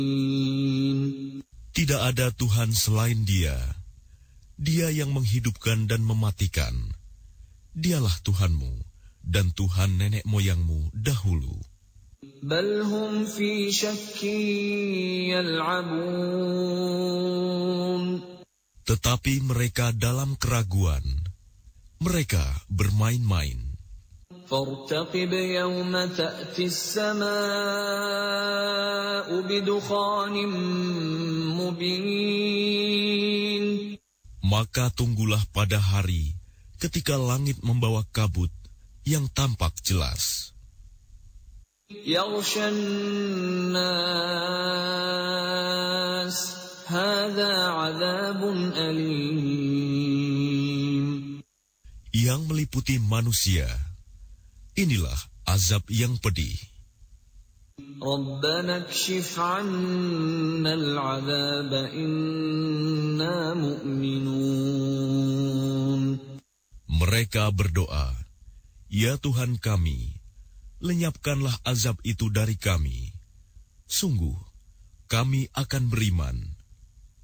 Tidak ada Tuhan selain Dia. Dia yang menghidupkan dan mematikan. Dialah Tuhanmu dan Tuhan nenek moyangmu dahulu. Bal hum fi syakkin yal'abun. Tetapi mereka dalam keraguan. Mereka bermain-main. فارتقب يوم تأتي السماء بدخان مبين. Maka tunggulah pada hari ketika langit membawa kabut yang tampak jelas. يغشى الناس هذا عذاب أليم. Yang meliputi manusia. Inilah azab yang pedih. رَبَّنَا اكْشِفْ عَنَّا الْعَذَابَ إِنَّا مُؤْمِنُونَ. Mereka berdoa, "Ya Tuhan kami, lenyapkanlah azab itu dari kami. Sungguh, kami akan beriman."